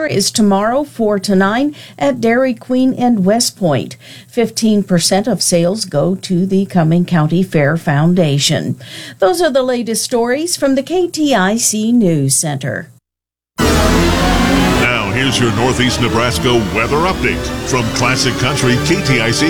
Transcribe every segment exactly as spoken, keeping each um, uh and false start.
Fair is tomorrow, four to nine, at Dairy Queen and West Point. fifteen percent of sales go to the Cumming County Fair Foundation. Those are the latest stories from the K T I C News Center. Now, here's your Northeast Nebraska weather update from Classic Country K T I C.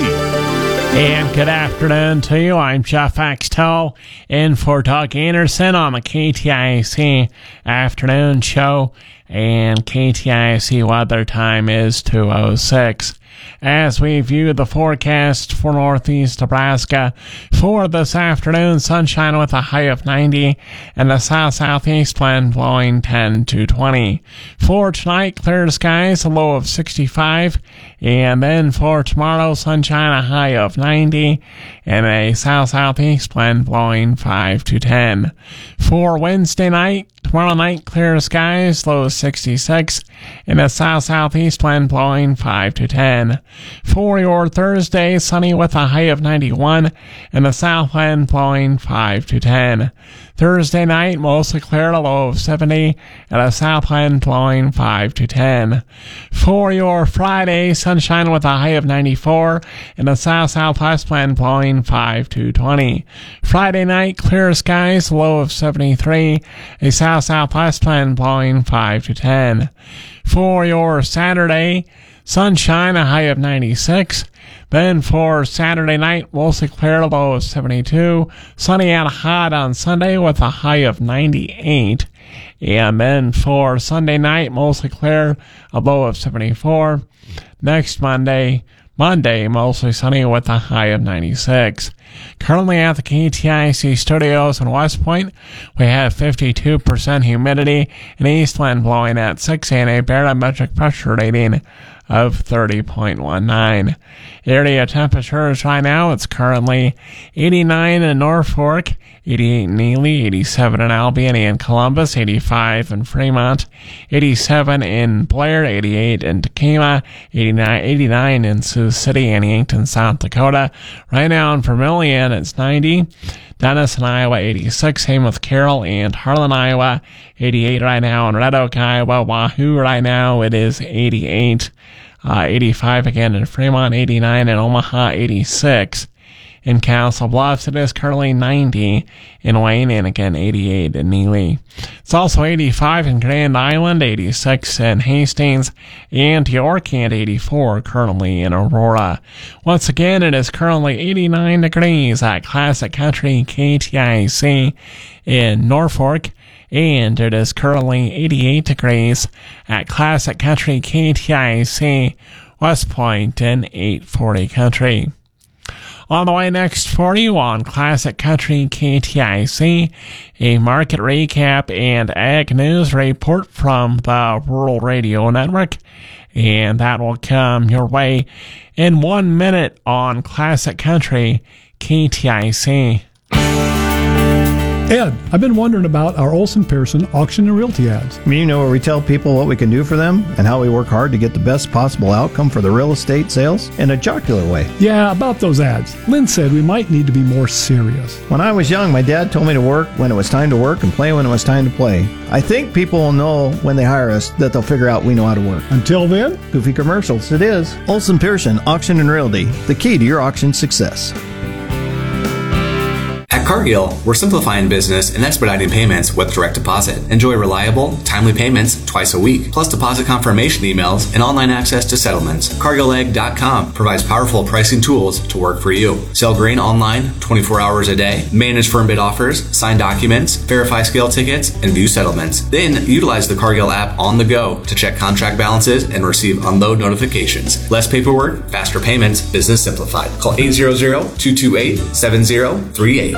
And good afternoon to you. I'm Jeff Axtell in for Doug Anderson on the K T I C afternoon show. And K T I C weather time is two oh six. As we view the forecast for Northeast Nebraska for this afternoon, sunshine with a high of ninety and the south-southeast wind blowing ten to twenty. For tonight, clear skies, a low of sixty-five. And then for tomorrow, sunshine, a high of ninety and a south-southeast wind blowing five to ten. For Wednesday night, tomorrow night, clear skies, low of sixty-six and a south-southeast wind blowing five to ten. For your Thursday, sunny with a high of ninety-one and the south wind blowing five to ten. Thursday night, mostly clear, a low of seventy and a south wind blowing five to ten. For your Friday, sunshine with a high of ninety-four and a south-southwest wind blowing five to twenty. Friday night, clear skies, low of seventy-three, a south-southwest wind blowing five to ten. For your Saturday, sunshine, a high of ninety-six. Then for Saturday night, mostly clear, a low of seventy-two. Sunny and hot on Sunday with a high of ninety-eight. And then for Sunday night, mostly clear, a low of seventy-four. Next Monday, Monday, mostly sunny with a high of ninety-six. Currently at the K T I C studios in West Point, we have fifty-two percent humidity, an east wind blowing at six and a barometric pressure rating of thirty point one nine. Area temperatures right now, it's currently eighty-nine in Norfolk, eighty-eight in Neely, eighty-seven in Albany and Columbus, eighty-five in Fremont, eighty-seven in Blair, eighty-eight in Tacoma, eighty-nine, eighty-nine in Sioux City and Yankton, South Dakota. Right now in Vermillion, it's ninety. Denison, Iowa, eighty-six. Same with Carroll and Harlan, Iowa, eighty-eight right now. In Red Oak, Iowa, Wahoo right now, it is eighty-eight. Uh, eighty-five again in Fremont, eighty-nine in Omaha, eighty-six. In Council Bluffs, it is currently ninety. In Wayne, and again, eighty-eight in Neely. It's also eighty-five in Grand Island, eighty-six in Hastings, and York, and eighty-four currently in Aurora. Once again, it is currently eighty-nine degrees at Classic Country K T I C in Norfolk, and it is currently eighty-eight degrees at Classic Country K T I C West Point in eight forty Country. On the way next for you on Classic Country K T I C, a market recap and ag news report from the Rural Radio Network. And that will come your way in one minute on Classic Country K T I C. Ed, I've been wondering about our Olson Pearson auction and realty ads. You know, where we tell people what we can do for them and how we work hard to get the best possible outcome for the real estate sales in a jocular way. Yeah, about those ads. Lynn said we might need to be more serious. When I was young, my dad told me to work when it was time to work and play when it was time to play. I think people will know when they hire us that they'll figure out we know how to work. Until then, goofy commercials, it is. Olson Pearson Auction and Realty, the key to your auction success. At Cargill, we're simplifying business and expediting payments with direct deposit. Enjoy reliable, timely payments twice a week, plus deposit confirmation emails and online access to settlements. Cargill Egg dot com provides powerful pricing tools to work for you. Sell grain online twenty-four hours a day, manage firm bid offers, sign documents, verify scale tickets, and view settlements. Then utilize the Cargill app on the go to check contract balances and receive unload notifications. Less paperwork, faster payments, business simplified. Call eight hundred, two two eight, seven zero three eight.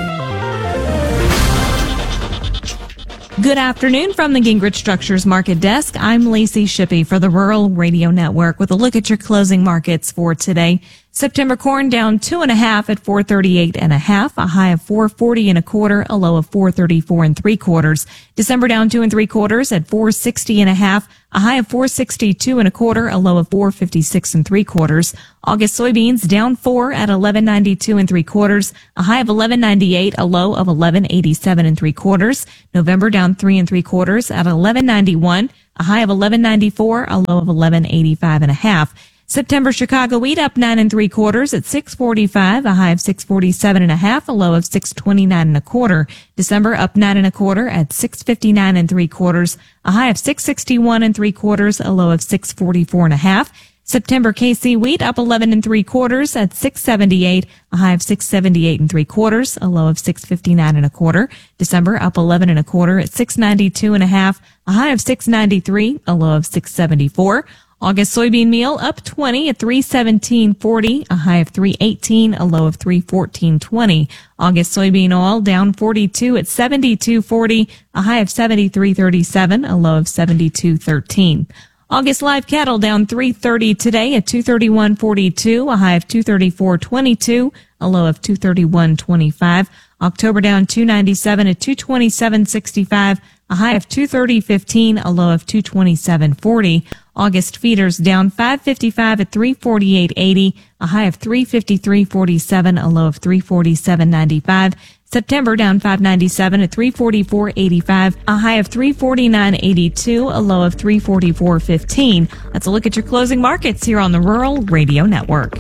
Good afternoon from the Gingrich Structures Market Desk. I'm Lacey Shippey for the Rural Radio Network with a look at your closing markets for today. September corn down two and a half at four thirty-eight and a half, a high of four forty and a quarter, a low of four thirty-four and three quarters. December down two and three quarters at four sixty and a half, a high of four sixty-two and a quarter, a low of four fifty-six and three quarters. August soybeans down four at eleven ninety-two and three quarters, a high of eleven ninety-eight, a low of eleven eighty-seven and three quarters. November down three and three quarters at eleven ninety-one, a high of eleven ninety-four, a low of eleven eighty-five and a half. September Chicago wheat up nine and three quarters at six forty-five, a high of six forty-seven and a half, a low of six twenty-nine and a quarter. December up nine and a quarter at six fifty-nine and three quarters, a high of six sixty-one and three quarters, a low of six forty-four and a half. September K C wheat up eleven and three quarters at six seventy-eight, a high of six seventy-eight and three quarters, a low of six fifty-nine and a quarter. December up eleven and a quarter at six ninety-two and a half, a high of six ninety-three, a low of six seventy-four. August soybean meal up twenty at three seventeen forty, a high of three eighteen, a low of three fourteen twenty. August soybean oil down forty-two at seventy-two forty, a high of seventy-three thirty-seven, a low of seventy-two thirteen. August live cattle down three thirty today at two thirty-one forty-two, a high of two thirty-four twenty-two, a low of two thirty-one twenty-five. October down two ninety-seven at two twenty-seven sixty-five, a high of two thirty fifteen, a low of two twenty-seven forty. August feeders down five fifty-five at three forty-eight eighty, a high of three fifty-three forty-seven, a low of three forty-seven ninety-five. September down five ninety-seven at three forty-four eighty-five, a high of three forty-nine eighty-two, a low of three forty-four fifteen. That's a look at your closing markets here on the Rural Radio Network.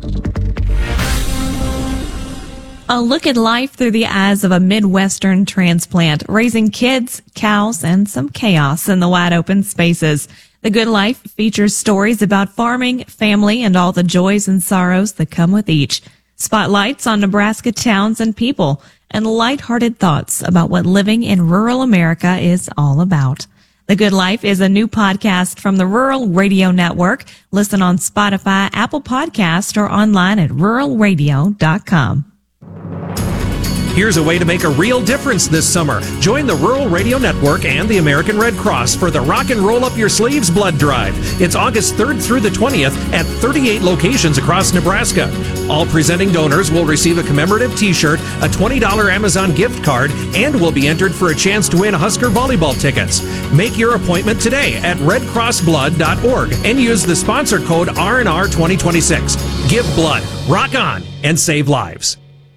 A look at life through the eyes of a Midwestern transplant, raising kids, cows, and some chaos in the wide open spaces. The Good Life features stories about farming, family, and all the joys and sorrows that come with each. Spotlights on Nebraska towns and people, and lighthearted thoughts about what living in rural America is all about. The Good Life is a new podcast from the Rural Radio Network. Listen on Spotify, Apple Podcast, or online at rural radio dot com. Here's a way to make a real difference this summer. Join the Rural Radio Network and the American Red Cross for the Rock and Roll Up Your Sleeves Blood Drive. It's August third through the twentieth at thirty-eight locations across Nebraska. All presenting donors will receive a commemorative t-shirt, a twenty dollars Amazon gift card, and will be entered for a chance to win Husker volleyball tickets. Make your appointment today at red cross blood dot org and use the sponsor code R N R twenty twenty-six. Give blood, rock on, and save lives.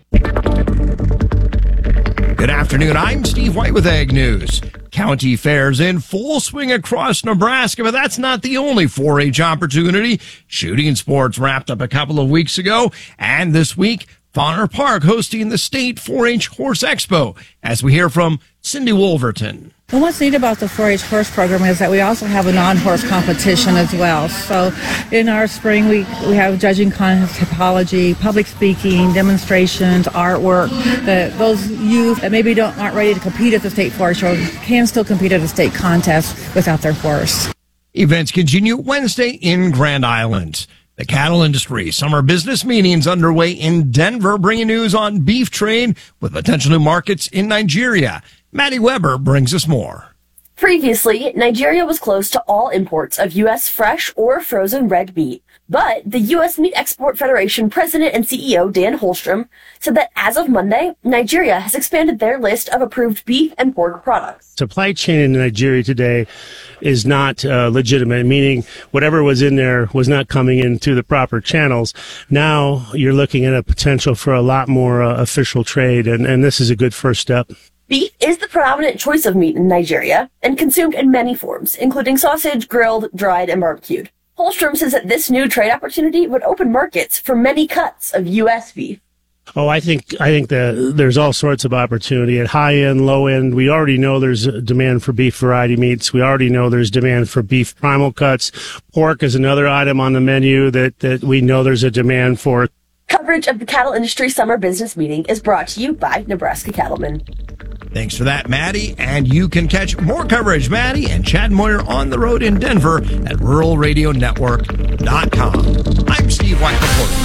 Good afternoon, I'm Steve White with Ag News. County fairs in full swing across Nebraska, but that's not the only four H opportunity. Shooting sports wrapped up a couple of weeks ago, and this week, Fauner Park hosting the State four H Horse Expo, as we hear from Cindy Wolverton. And what's neat about the four H horse program is that we also have a non-horse competition as well. So in our spring, we, we have judging contest, typology, public speaking, demonstrations, artwork, that those youth that maybe don't aren't ready to compete at the State four H show can still compete at a state contest without their horse. Events continue Wednesday in Grand Island. The cattle industry summer business meetings underway in Denver, bringing news on beef trade with potential new markets in Nigeria. Maddie Weber brings us more. Previously, Nigeria was closed to all imports of U S fresh or frozen red meat. But the U S Meat Export Federation president and C E O Dan Holstrom said that as of Monday, Nigeria has expanded their list of approved beef and pork products. Supply chain in Nigeria today is not uh, legitimate, meaning whatever was in there was not coming in through the proper channels. Now you're looking at a potential for a lot more uh, official trade, and, and this is a good first step. Beef is the predominant choice of meat in Nigeria and consumed in many forms, including sausage, grilled, dried, and barbecued. Holstrom says that this new trade opportunity would open markets for many cuts of U S beef. Oh, I think I think that there's all sorts of opportunity at high end, low end. We already know there's a demand for beef variety meats. We already know there's demand for beef primal cuts. Pork is another item on the menu that, that we know there's a demand for. Coverage of the cattle industry summer business meeting is brought to you by Nebraska Cattlemen. Thanks for that, Maddie. And you can catch more coverage, Maddie and Chad Moyer on the road in Denver at rural radio network dot com. I'm Steve White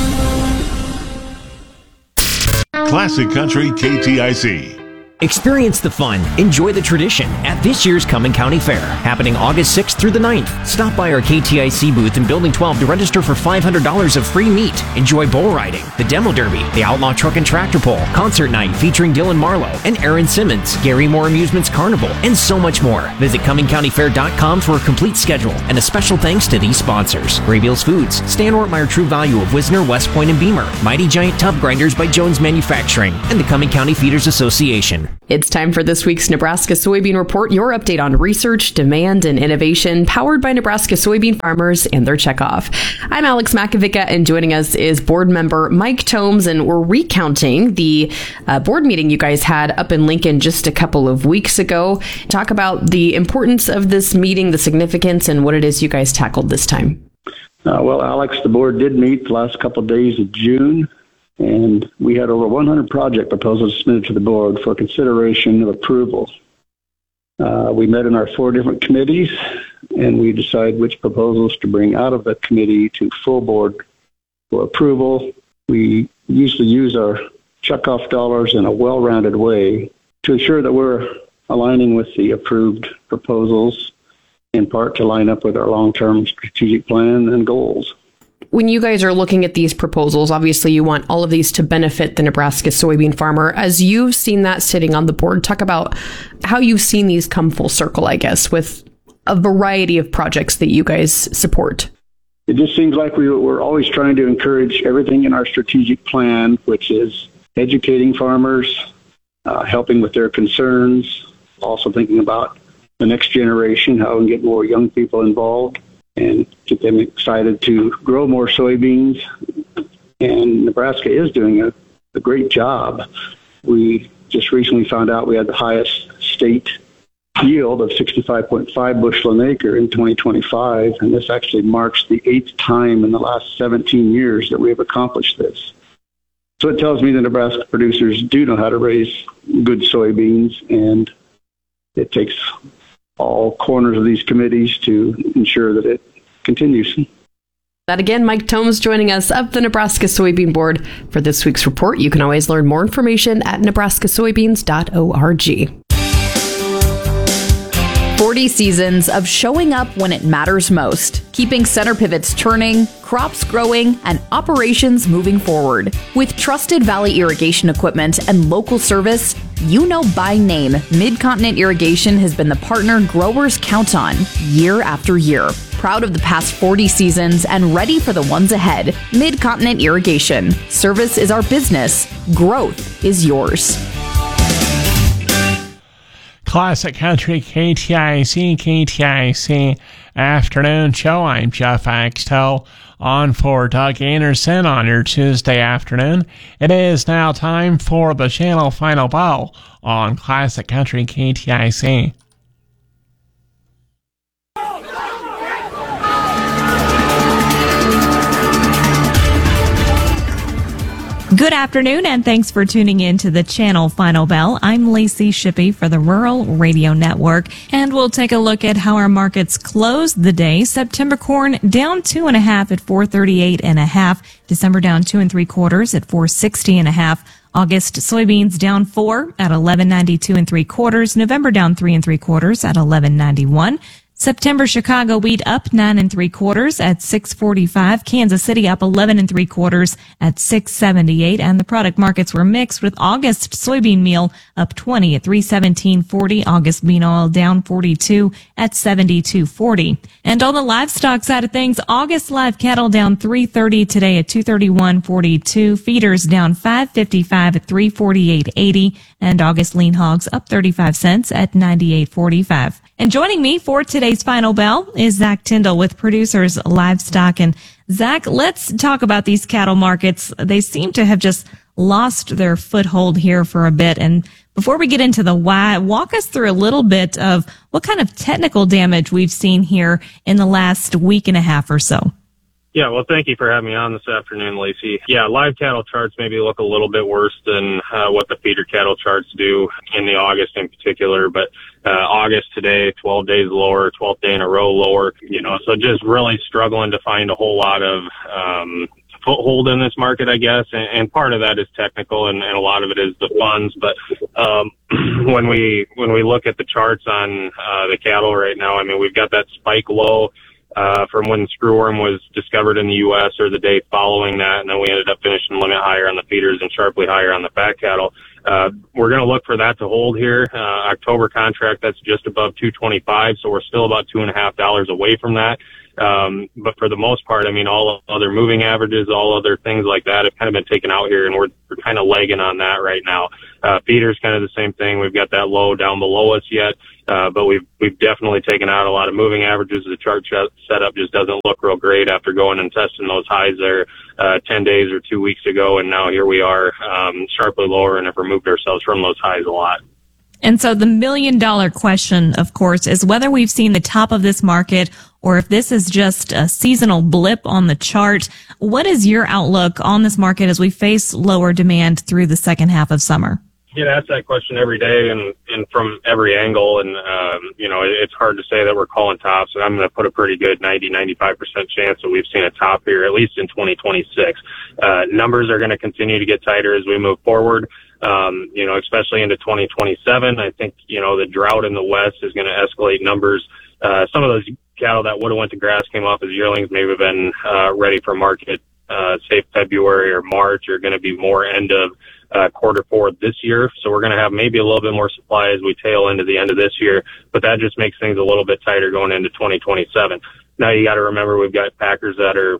reporting. Classic Country K T I C. Experience the fun, enjoy the tradition at this year's Cumming County Fair, happening August sixth through the ninth. Stop by our K T I C booth in Building twelve to register for five hundred dollars of free meat. Enjoy bull riding, the demo derby, the outlaw truck and tractor pull, concert night featuring Dylan Marlowe and Aaron Simmons, Gary Moore Amusements Carnival, and so much more. Visit cumming county fair dot com for a complete schedule, and a special thanks to these sponsors: Graybeals Foods, Stan Ortmeyer True Value of Wisner, West Point, and Beamer, Mighty Giant Tub Grinders by Jones Manufacturing, and the Cumming County Feeders Association. It's time for this week's Nebraska Soybean Report, your update on research, demand, and innovation powered by Nebraska soybean farmers and their checkoff. I'm Alex Makovica, and joining us is board member Mike Tomes, and we're recounting the uh, board meeting you guys had up in Lincoln just a couple of weeks ago. Talk about the importance of this meeting, the significance, and what it is you guys tackled this time. Uh, well, Alex, the board did meet the last couple of days of June, and we had over one hundred project proposals submitted to the board for consideration of approval. Uh, we met in our four different committees, and we decided which proposals to bring out of the committee to full board for approval. We usually use our checkoff dollars in a well-rounded way to ensure that we're aligning with the approved proposals, in part to line up with our long-term strategic plan and goals. When you guys are looking at these proposals, obviously you want all of these to benefit the Nebraska soybean farmer. As you've seen that sitting on the board, talk about how you've seen these come full circle, I guess, with a variety of projects that you guys support. It just seems like we, we're always trying to encourage everything in our strategic plan, which is educating farmers, uh, helping with their concerns, also thinking about the next generation, how we can get more young people involved and get them excited to grow more soybeans. And Nebraska is doing a, a great job. We just recently found out we had the highest state yield of sixty-five point five bushel an acre in twenty twenty-five, and this actually marks the eighth time in the last seventeen years that we have accomplished this. So it tells me the Nebraska producers do know how to raise good soybeans, and it takes all corners of these committees to ensure that it continues. That again, Mike Tomes joining us up the Nebraska Soybean Board for this week's report. You can always learn more information at nebraska soybeans dot org. forty seasons of showing up when it matters most, keeping center pivots turning, crops growing, and operations moving forward. With trusted Valley irrigation equipment and local service, you know by name, Mid-Continent Irrigation has been the partner growers count on year after year. Proud of the past forty seasons and ready for the ones ahead. Mid-Continent Irrigation. Service is our business. Growth is yours. Classic Country K T I C, K T I C Afternoon Show. I'm Jeff Axtell on for Doug Anderson on your Tuesday afternoon. It is now time for the channel final bell on Classic Country K T I C. Good afternoon, and thanks for tuning in to the Channel Final Bell. I'm Lacey Shippey for the Rural Radio Network, and we'll take a look at how our markets closed the day. September corn down two and a half at four thirty-eight and a half. December down two and three quarters at four sixty and a half. August soybeans down four at eleven ninety-two and three quarters. November down three and three quarters at eleven ninety-one. September Chicago wheat up nine and three quarters at six forty-five. Kansas City up eleven and three quarters at six seventy-eight. And the product markets were mixed, with August soybean meal up twenty at three seventeen forty. August bean oil down forty-two at seventy-two forty. And on the livestock side of things, August live cattle down three thirty today at two thirty-one forty-two. Feeders down five fifty-five at three forty-eight eighty. And August lean hogs up thirty-five cents at ninety-eight forty-five. And joining me for today's final bell is Zach Tyndall with Producers Livestock. And Zach, let's talk about these cattle markets. They seem to have just lost their foothold here for a bit. And before we get into the why, walk us through a little bit of what kind of technical damage we've seen here in the last week and a half or so. Yeah, well, thank you for having me on this afternoon, Lacey. Yeah, live cattle charts maybe look a little bit worse than uh, what the feeder cattle charts do in the August in particular, but uh, August today, twelve days lower, twelfth day in a row lower, you know, so just really struggling to find a whole lot of um, foothold in this market, I guess, and, and part of that is technical, and, and a lot of it is the funds, but um, when we when we look at the charts on uh, the cattle right now, I mean, we've got that spike low Uh, from when screwworm was discovered in the U S or the day following that, and then we ended up finishing limit higher on the feeders and sharply higher on the fat cattle. Uh, we're going to look for that to hold here. Uh, October contract, that's just above two twenty-five, so we're still about two and a half dollars away from that. Um, but for the most part, I mean, all other moving averages, all other things like that have kind of been taken out here, and we're, we're kind of lagging on that right now. Uh, feeder's kind of the same thing. We've got that low down below us yet, uh, but we've, we've definitely taken out a lot of moving averages. The chart setup just doesn't look real great after going and testing those highs there, uh, ten days or two weeks ago. And now here we are, um, sharply lower and have removed ourselves from those highs a lot. And so the million dollar question, of course, is whether we've seen the top of this market or if this is just a seasonal blip on the chart. What is your outlook on this market as we face lower demand through the second half of summer? Get asked that question every day and, and from every angle. And, um, you know, it, it's hard to say that we're calling tops. And I'm going to put a pretty good ninety, ninety-five percent chance that we've seen a top here, at least in twenty twenty-six. Uh, numbers are going to continue to get tighter as we move forward. Um, you know, especially into twenty twenty-seven. I think, you know, the drought in the West is going to escalate numbers. Uh, some of those cattle that would have went to grass came off as yearlings, maybe have been, uh, ready for market, uh, say February or March, are going to be more end of, uh, quarter four this year. So we're going to have maybe a little bit more supply as we tail into the end of this year, but that just makes things a little bit tighter going into twenty twenty-seven. Now you got to remember we've got packers that are,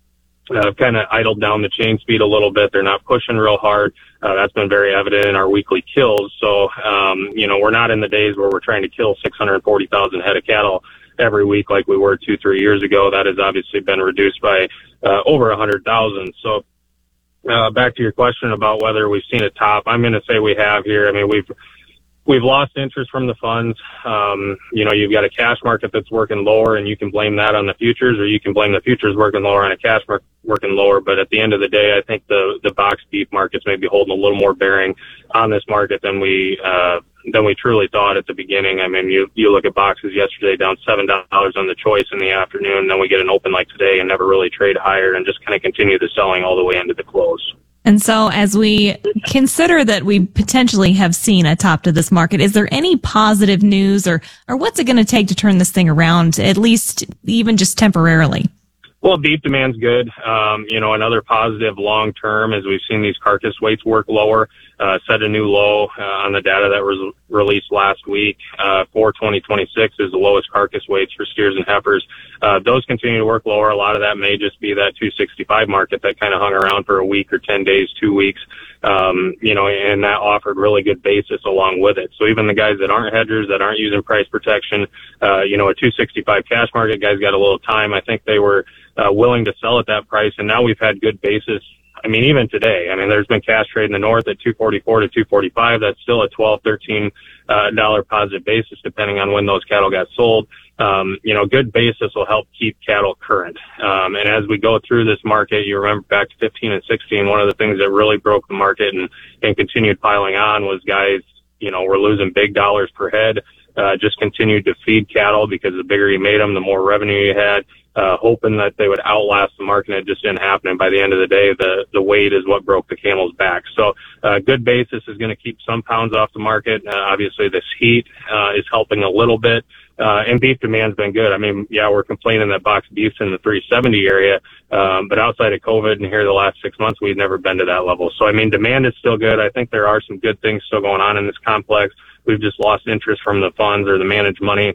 Uh, kind of idled down the chain speed a little bit. They're not pushing real hard. Uh, that's been very evident in our weekly kills. So, um, you know, we're not in the days where we're trying to kill six hundred forty thousand head of cattle every week like we were two, three years ago. That has obviously been reduced by uh, over one hundred thousand. So, uh, back to your question about whether we've seen a top, I'm going to say we have here. I mean, we've We've lost interest from the funds. Um, you know, you've got a cash market that's working lower, and you can blame that on the futures, or you can blame the futures working lower on a cash market working lower. But at the end of the day, I think the, the box beef markets may be holding a little more bearing on this market than we, uh, than we truly thought at the beginning. I mean, you, you look at boxes yesterday down seven dollars on the choice in the afternoon, then we get an open like today and never really trade higher and just kind of continue the selling all the way into the close. And so as we consider that we potentially have seen a top to this market, is there any positive news, or, or what's it going to take to turn this thing around, at least even just temporarily? Well, beef demand's good. Um, you know, another positive long term is we've seen these carcass weights work lower, uh, set a new low uh, on the data that was released last week. Uh, for twenty twenty-six is the lowest carcass weights for steers and heifers. Uh, those continue to work lower. A lot of that may just be that two sixty-five market that kind of hung around for a week or ten days, two weeks. Um, you know, and that offered really good basis along with it. So even the guys that aren't hedgers, that aren't using price protection, uh, you know, a two sixty-five cash market, guys got a little time. I think they were, uh, willing to sell at that price. And now we've had good basis. I mean, even today, I mean, there's been cash trade in the north at two forty-four to two forty-five. That's still a twelve, thirteen, uh, dollar positive basis, depending on when those cattle got sold. Um, you know, good basis will help keep cattle current. Um, and as we go through this market, you remember back to fifteen and sixteen, one of the things that really broke the market and, and continued piling on was guys, you know, were losing big dollars per head, uh, just continued to feed cattle because the bigger you made them, the more revenue you had, uh, hoping that they would outlast the market. And it just didn't happen. And by the end of the day, the, the weight is what broke the camel's back. So, uh, good basis is going to keep some pounds off the market. Uh, obviously this heat, uh, is helping a little bit. Uh, and beef demand's been good. I mean, yeah, we're complaining that box beef's in the three seventy area. Um, but outside of COVID and here the last six months, we've never been to that level. So, I mean, demand is still good. I think there are some good things still going on in this complex. We've just lost interest from the funds or the managed money.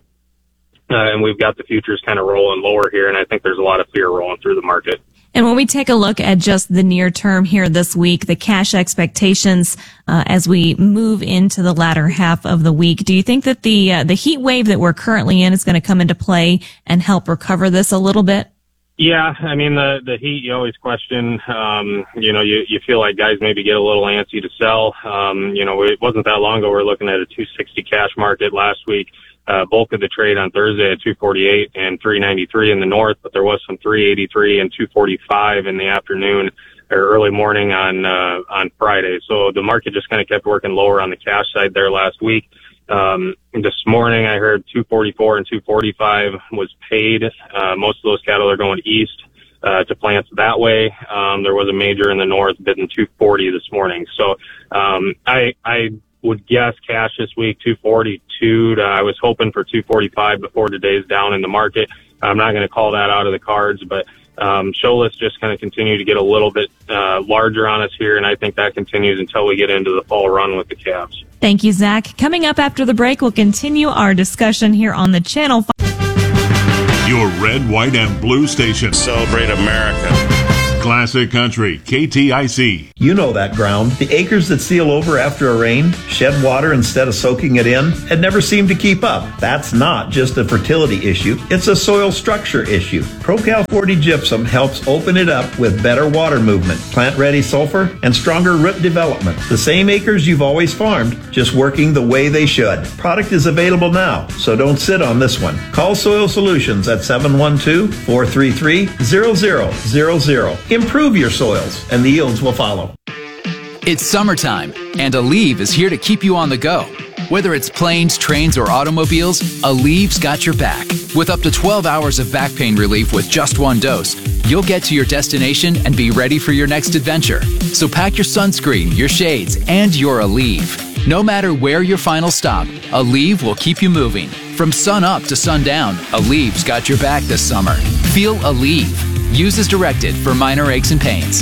Uh, and we've got the futures kind of rolling lower here. And I think there's a lot of fear rolling through the market. And when we take a look at just the near term here this week, the cash expectations uh, as we move into the latter half of the week, do you think that the uh, the heat wave that we're currently in is going to come into play and help recover this a little bit? Yeah, I mean, the the heat, you always question. Um, you know, you, you feel like guys maybe get a little antsy to sell. Um, you know, it wasn't that long ago we were looking at a two sixty cash market last week. Uh, bulk of the trade on Thursday at two forty-eight and three ninety-three in the north, but there was some three eighty-three and two forty-five in the afternoon or early morning on, uh, on Friday. So the market just kind of kept working lower on the cash side there last week. Um, this morning I heard two forty-four and two forty-five was paid. Uh, most of those cattle are going east, uh, to plants that way. Um, there was a major in the north bidding two forty this morning. So, um, I, I, would guess cash this week two forty-two. To, I was hoping for two forty-five before today's down in the market. I'm not going to call that out of the cards, but um, show lists just kind of continue to get a little bit uh, larger on us here, and I think that continues until we get into the fall run with the calves. Thank you, Zach. Coming up after the break, we'll continue our discussion here on the channel. Your red, white, and blue station. Celebrate America. Classic Country, K T I C. You know that ground. The acres that seal over after a rain, shed water instead of soaking it in, and never seem to keep up. That's not just a fertility issue. It's a soil structure issue. ProCal forty Gypsum helps open it up with better water movement, plant-ready sulfur, and stronger root development. The same acres you've always farmed, just working the way they should. Product is available now, so don't sit on this one. Call Soil Solutions at seven one two, four three three, zero zero zero zero. Improve your soils, and the yields will follow. It's summertime, and Aleve is here to keep you on the go. Whether it's planes, trains, or automobiles, Aleve's got your back. With up to twelve hours of back pain relief with just one dose, you'll get to your destination and be ready for your next adventure. So pack your sunscreen, your shades, and your Aleve. No matter where your final stop, Aleve will keep you moving. From sun up to sundown, Aleve's got your back this summer. Feel Aleve. Use as directed for minor aches and pains.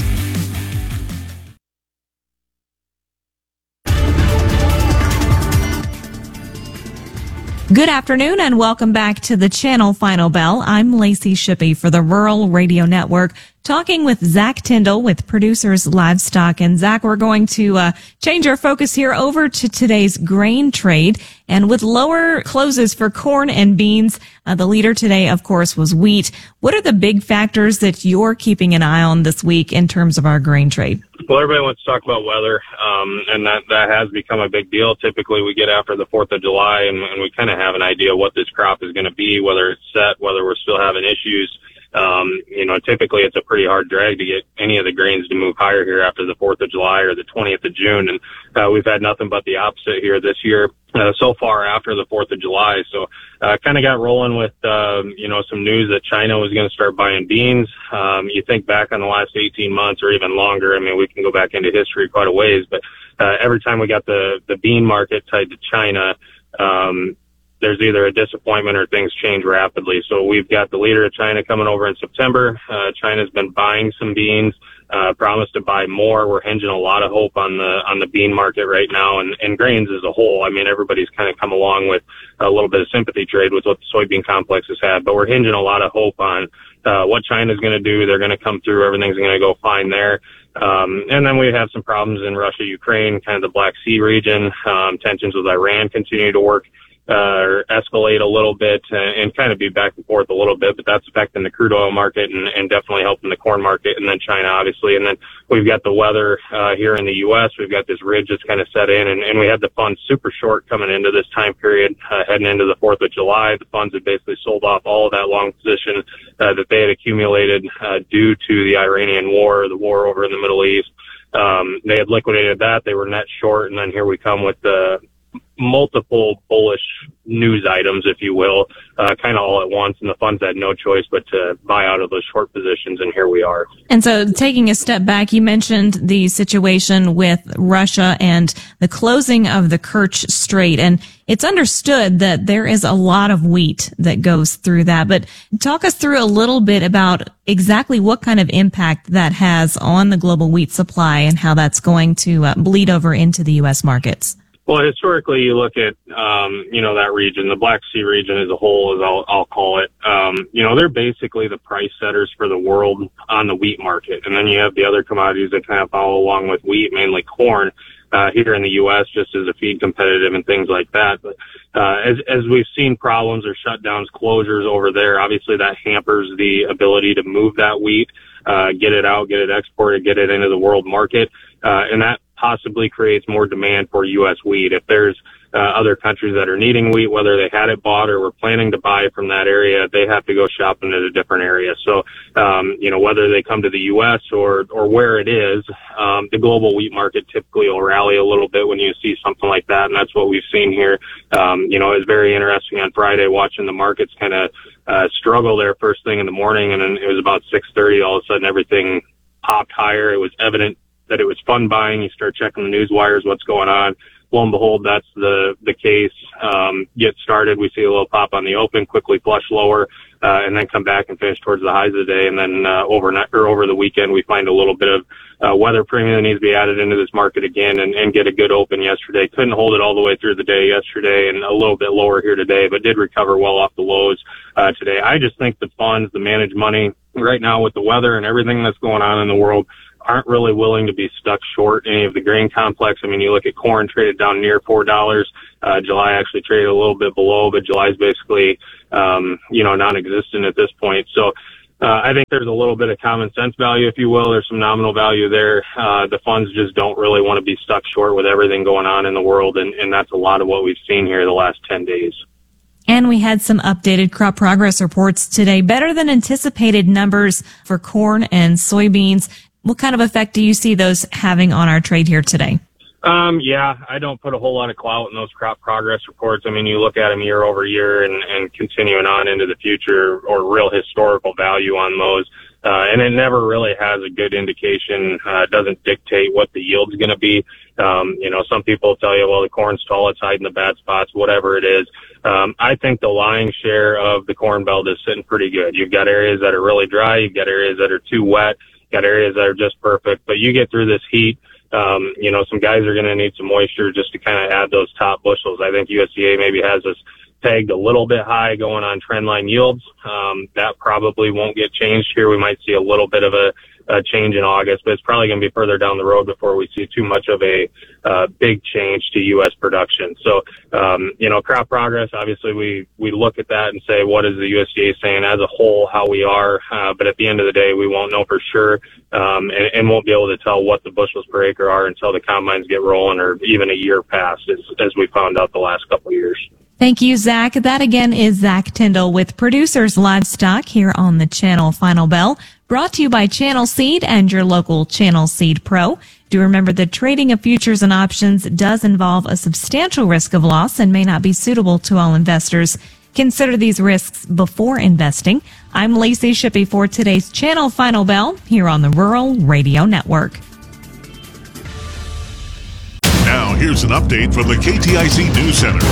Good afternoon and welcome back to the channel Final Bell. I'm Lacey Shippey for the Rural Radio Network, talking with Zach Tyndall with Producers Livestock. And Zach, we're going to uh, change our focus here over to today's grain trade. And with lower closes for corn and beans, uh, the leader today, of course, was wheat. What are the big factors that you're keeping an eye on this week in terms of our grain trade? Well, everybody wants to talk about weather, um, and that, that has become a big deal. Typically, we get after the fourth of July, and, and we kind of have an idea what this crop is going to be, whether it's set, whether we're still having issues. Um, you know, typically it's a pretty hard drag to get any of the grains to move higher here after the fourth of July or the twentieth of June. And, uh, we've had nothing but the opposite here this year, uh, so far after the fourth of July. So, uh, kind of got rolling with, um, you know, some news that China was going to start buying beans. Um, you think back on the last eighteen months or even longer. I mean, we can go back into history quite a ways, but, uh, every time we got the, the bean market tied to China, um, there's either a disappointment or things change rapidly. So we've got the leader of China coming over in September. Uh, China's been buying some beans, uh, promised to buy more. We're hinging a lot of hope on the, on the bean market right now and, and grains as a whole. I mean, everybody's kind of come along with a little bit of sympathy trade with what the soybean complex has had, but we're hinging a lot of hope on, uh, what China's going to do. They're going to come through. Everything's going to go fine there. Um, and then we have some problems in Russia, Ukraine, kind of the Black Sea region. Um, tensions with Iran continue to work. Uh, or escalate a little bit and, and kind of be back and forth a little bit, but that's affecting the crude oil market and, and definitely helping the corn market, and then China, obviously. And then we've got the weather uh, here in the U S. We've got this ridge that's kind of set in, and, and we had the funds super short coming into this time period, uh, heading into the fourth of July. The funds had basically sold off all of that long position uh, that they had accumulated uh, due to the Iranian war, the war over in the Middle East. Um, they had liquidated that. They were net short, and then here we come with the multiple bullish news items, if you will, uh, kind of all at once, and the funds had no choice but to buy out of those short positions, and here we are. And so taking a step back, you mentioned the situation with Russia and the closing of the Kerch Strait, and it's understood that there is a lot of wheat that goes through that, but talk us through a little bit about exactly what kind of impact that has on the global wheat supply and how that's going to uh, bleed over into the U S markets. Well, historically, you look at, um, you know, that region, the Black Sea region as a whole, as I'll, I'll call it. Um, you know, they're basically the price setters for the world on the wheat market. And then you have the other commodities that kind of follow along with wheat, mainly corn, uh, here in the U S, just as a feed competitive and things like that. But, uh, as, as we've seen problems or shutdowns, closures over there, obviously that hampers the ability to move that wheat, uh, get it out, get it exported, get it into the world market. Uh, and that possibly creates more demand for U S wheat. If there's uh, other countries that are needing wheat, whether they had it bought or were planning to buy from that area, they have to go shopping at a different area. So, um, you know, whether they come to the U S or, or where it is, um, the global wheat market typically will rally a little bit when you see something like that. And that's what we've seen here. Um, you know, it was very interesting on Friday watching the markets kind of, uh, struggle there first thing in the morning. And then it was about six thirty. All of a sudden everything popped higher. It was evident that it was fun buying. You start checking the news wires, what's going on. lo and behold, that's the, the case. Um, get started. We see a little pop on the open, quickly flush lower, uh, and then come back and finish towards the highs of the day. And then, uh, overnight or over the weekend, we find a little bit of, uh, weather premium that needs to be added into this market again and, and get a good open yesterday. Couldn't hold it all the way through the day yesterday and a little bit lower here today, but did recover well off the lows, uh, today. I just think the funds, the managed money right now with the weather and everything that's going on in the world, aren't really willing to be stuck short any of the grain complex. I mean, you look at corn traded down near four dollars. Uh, July actually traded a little bit below, but July's basically, um, you know, non-existent at this point. So, uh, I think there's a little bit of common sense value, if you will. There's some nominal value there. Uh, the funds just don't really want to be stuck short with everything going on in the world. And, and that's a lot of what we've seen here the last ten days. And we had some updated crop progress reports today, better than anticipated numbers for corn and soybeans. What kind of effect do you see those having on our trade here today? Um, yeah, I don't put a whole lot of clout in those crop progress reports. I mean, you look at them year over year and, and continuing on into the future or real historical value on those. Uh, and it never really has a good indication, uh, doesn't dictate what the yield's going to be. Um, you know, some people tell you, well, the corn's tall, it's hiding the bad spots, whatever it is. Um, I think the lion's share of the corn belt is sitting pretty good. You've got areas that are really dry. You've got areas that are too wet. Got areas that are just perfect, but you get through this heat, um, you know, some guys are going to need some moisture just to kind of add those top bushels. I think U S D A maybe has us pegged a little bit high going on trend line yields. Um, that probably won't get changed here. We might see a little bit of a, a change in August, but it's probably going to be further down the road before we see too much of a uh, big change to U S production. So, um, you know, crop progress, obviously we, we look at that and say, what is the U S D A saying as a whole, how we are, uh, but at the end of the day, we won't know for sure, um, and, and won't be able to tell what the bushels per acre are until the combines get rolling or even a year past, as, as we found out the last couple of years. Thank you, Zach. That again is Zach Tyndall with Producers Livestock here on the Channel Final Bell, brought to you by Channel Seed and your local Channel Seed Pro. Do remember that trading of futures and options does involve a substantial risk of loss and may not be suitable to all investors. Consider these risks before investing. I'm Lacey Shippey for today's Channel Final Bell here on the Rural Radio Network. Now here's an update from the K T I C News Center.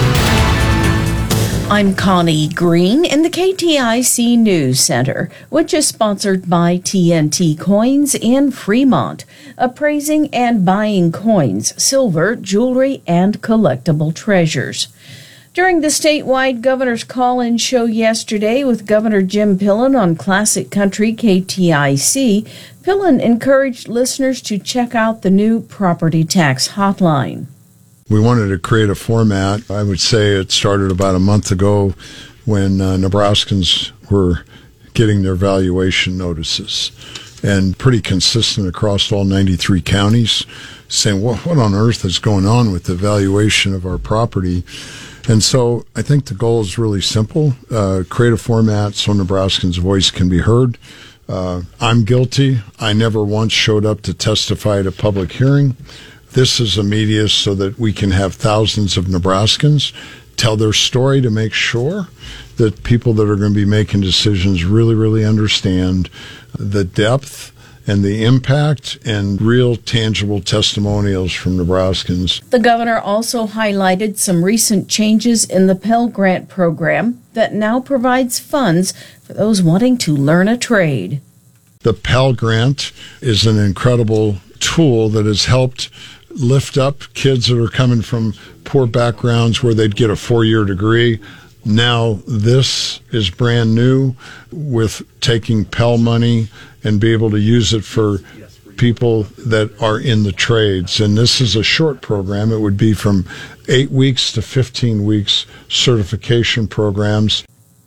I'm Connie Green in the K T I C News Center, which is sponsored by T N T Coins in Fremont, appraising and buying coins, silver, jewelry, and collectible treasures. During the statewide governor's call-in show yesterday with Governor Jim Pillen on Classic Country K T I C, Pillen encouraged listeners to check out the new property tax hotline. We wanted to create a format. I would say it started about a month ago when uh, Nebraskans were getting their valuation notices, and pretty consistent across all ninety-three counties, saying, well, what on earth is going on with the valuation of our property? And so I think the goal is really simple. Uh, create a format so Nebraskans' voice can be heard. Uh, I'm guilty. I never once showed up to testify at a public hearing. This is a media so that we can have thousands of Nebraskans tell their story to make sure that people that are going to be making decisions really, really understand the depth and the impact and real tangible testimonials from Nebraskans. The governor also highlighted some recent changes in the Pell Grant program that now provides funds for those wanting to learn a trade. The Pell Grant is an incredible tool that has helped lift up kids that are coming from poor backgrounds where they'd get a four-year degree. Now this is brand new with taking Pell money and be able to use it for people that are in the trades. And this is a short program. It would be from eight weeks to fifteen weeks certification programs.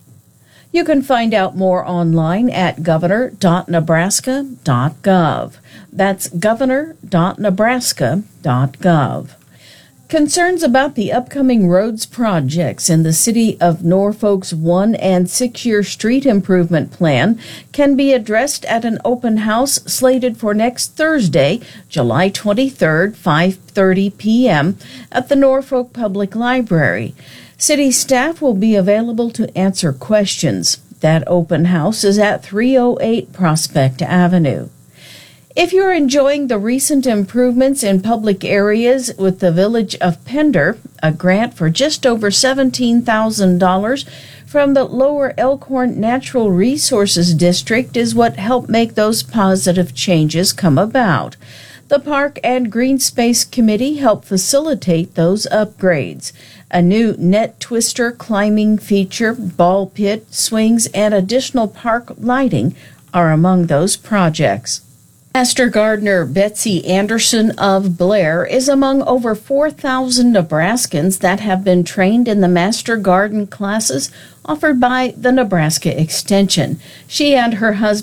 You can find out more online at governor dot nebraska dot gov. That's governor dot nebraska dot gov. Concerns about the upcoming roads projects in the city of Norfolk's one- and six-year street improvement plan can be addressed at an open house slated for next Thursday, July twenty-third, five thirty p.m. at the Norfolk Public Library. City staff will be available to answer questions. That open house is at three oh eight Prospect Avenue. If you're enjoying the recent improvements in public areas with the Village of Pender, a grant for just over seventeen thousand dollars from the Lower Elkhorn Natural Resources District is what helped make those positive changes come about. The Park and Green Space Committee helped facilitate those upgrades. A new net twister climbing feature, ball pit, swings, and additional park lighting are among those projects. Master Gardener Betsy Anderson of Blair is among over four thousand Nebraskans that have been trained in the Master Garden classes offered by the Nebraska Extension. She and her husband